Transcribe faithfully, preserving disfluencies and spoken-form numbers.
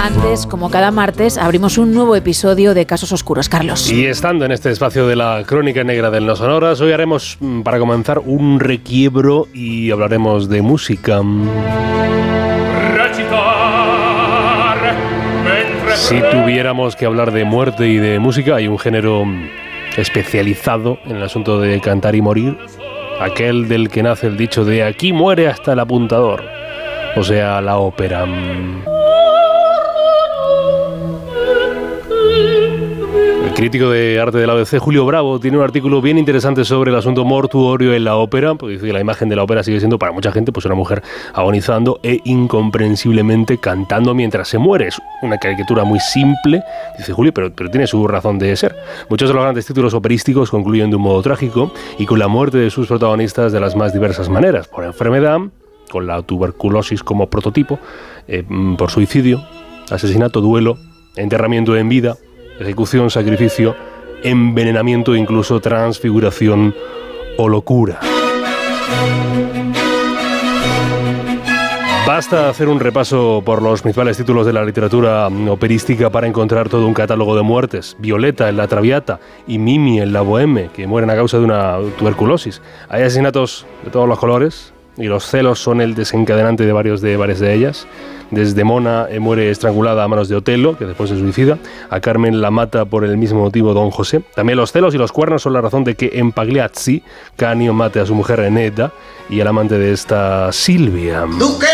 Antes, como cada martes, abrimos un nuevo episodio de Casos Oscuros, Carlos. Y estando en este espacio de la Crónica Negra del No Sonoras, hoy haremos, para comenzar, un requiebro y hablaremos de música. Si tuviéramos que hablar de muerte y de música, hay un género especializado en el asunto de cantar y morir, aquel del que nace el dicho de aquí muere hasta el apuntador, o sea, la ópera. El crítico de arte de la A B C, Julio Bravo, tiene un artículo bien interesante sobre el asunto mortuorio en la ópera, porque dice que la imagen de la ópera sigue siendo para mucha gente pues una mujer agonizando e incomprensiblemente cantando mientras se muere. Es una caricatura muy simple, dice Julio, pero, pero tiene su razón de ser. Muchos de los grandes títulos operísticos concluyen de un modo trágico y con la muerte de sus protagonistas de las más diversas maneras, por enfermedad, con la tuberculosis como prototipo, eh, por suicidio, asesinato, duelo, enterramiento en vida, ejecución, sacrificio, envenenamiento, incluso transfiguración o locura. Basta hacer un repaso por los principales títulos de la literatura operística para encontrar todo un catálogo de muertes. Violeta en La Traviata y Mimi en La Bohème, que mueren a causa de una tuberculosis. Hay asesinatos de todos los colores y los celos son el desencadenante de varios de varias de ellas. Desdemona eh, muere estrangulada a manos de Otelo, que después se suicida. A Carmen la mata por el mismo motivo Don José. También los celos y los cuernos son la razón de que en Pagliacci Canio mate a su mujer Eneda y al amante de esta, Silvia.